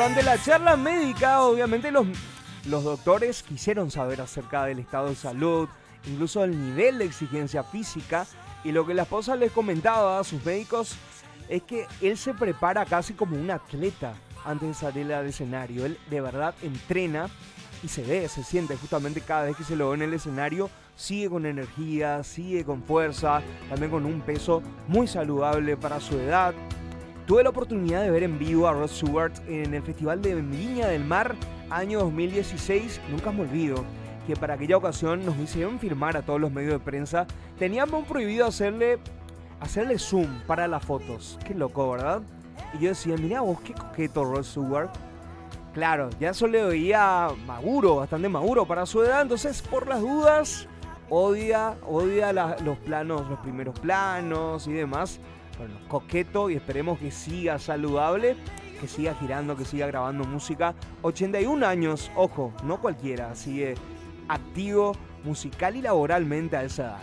durante la charla médica, obviamente los doctores quisieron saber acerca del estado de salud, incluso el nivel de exigencia física, y lo que la esposa les comentaba a sus médicos es que él se prepara casi como un atleta antes de salir al escenario. Él de verdad entrena y se siente justamente cada vez que se lo ve en el escenario, sigue con energía, sigue con fuerza, también con un peso muy saludable para su edad. Tuve la oportunidad de ver en vivo a Rod Stewart en el Festival de Viña del Mar, año 2016. Nunca me olvido que para aquella ocasión nos hicieron firmar a todos los medios de prensa. Teníamos prohibido hacerle zoom para las fotos. Qué loco, ¿verdad? Y yo decía, mirá vos, qué coqueto Rod Stewart. Claro, ya eso le veía maduro, bastante maduro para su edad. Entonces, por las dudas, odia los primeros planos y demás. Bueno, coqueto, y esperemos que siga saludable, que siga girando, que siga grabando música. 81 años, ojo, no cualquiera, sigue activo musical y laboralmente a esa edad.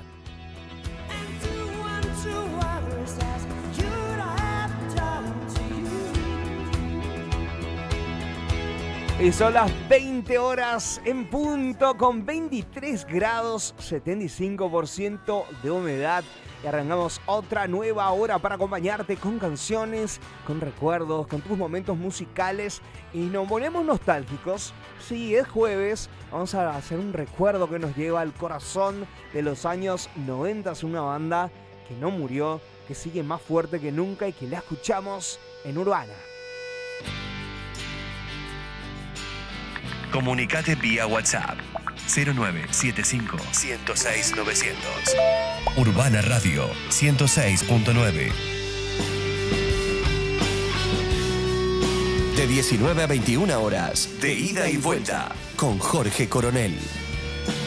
Y son las 20 horas en punto, con 23 grados, 75% de humedad. Y arrancamos otra nueva hora para acompañarte con canciones, con recuerdos, con tus momentos musicales. Y nos ponemos nostálgicos. Sí, es jueves, vamos a hacer un recuerdo que nos lleva al corazón de los años 90. Es una banda que no murió, que sigue más fuerte que nunca y que la escuchamos en Urbana. Comunicate vía WhatsApp 0975 106 900. Urbana Radio 106.9. De 19 a 21 horas, de ida y vuelta, con Jorge Coronel.